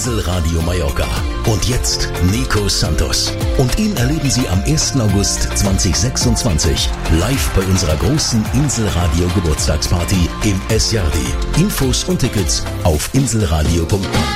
Inselradio Mallorca. Und jetzt Nico Santos. Und ihn erleben Sie am 1. August 2026 live bei unserer großen Inselradio Geburtstagsparty im S-Jardi. Infos und Tickets auf inselradio.com.